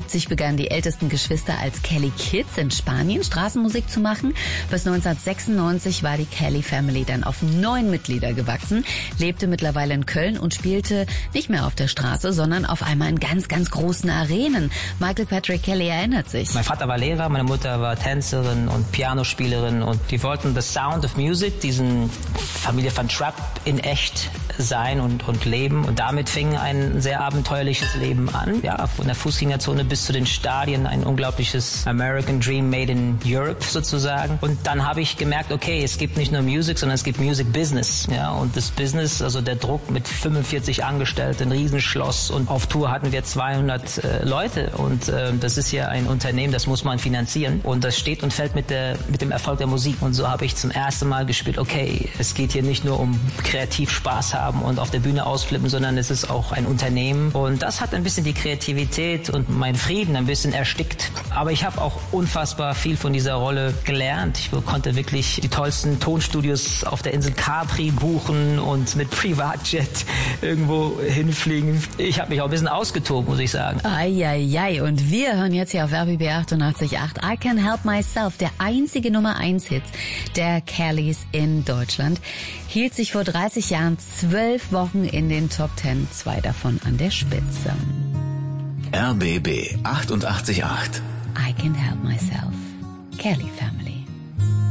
1970 begannen die ältesten Geschwister als Kelly Kids in Spanien Straßenmusik zu machen. Bis 1996 war die Kelly Family dann auf 9 Mitglieder gewachsen, lebte mittlerweile in Köln und spielte nicht mehr auf der Straße, sondern auf einmal in ganz, ganz großen Arenen. Michael Patrick Kelly erinnert sich. Mein Vater war Lehrer, meine Mutter war Tänzerin und Pianospielerin und die wollten The Sound of Music, diesen Familie von Trapp, in echt sein und leben. Und damit fing ein sehr abenteuerliches Leben an. Ja, von der Fußgängerzone bis zu den Stadien, ein unglaubliches American Dream made in Europe sozusagen. Und dann habe ich gemerkt, okay, es gibt nicht nur Music, sondern es gibt Music Business. Ja, und das Business, also der Druck mit 45 Angestellten, ein Riesenschloss und auf Tour hatten wir 200 Leute und das ist ja ein Unternehmen, das muss man finanzieren und das steht und fällt mit dem Erfolg der Musik. Und so habe ich zum ersten Mal gespielt, okay, es geht hier nicht nur um kreativ Spaß haben und auf der Bühne ausflippen, sondern es ist auch ein Unternehmen. Und das hat ein bisschen die Kreativität und meinen Frieden ein bisschen erstickt. Aber ich habe auch unfassbar viel von dieser Rolle gelernt. Ich konnte wirklich die tollsten Tonstudios auf der Insel Capri buchen und mit Privatjet irgendwo hinfliegen. Ich habe mich auch ein bisschen ausgetobt, muss ich sagen. Eieiei. Und wir hören jetzt hier auf RBB 88.8 I Can Help Myself, der einzige Nummer 1 Hit der Kellys in Deutschland. Hielt sich vor 30 Jahren 12 Wochen in den Top 10, 2 davon an der Spitze. RBB 88.8 I Can Help Myself, Kelly Family.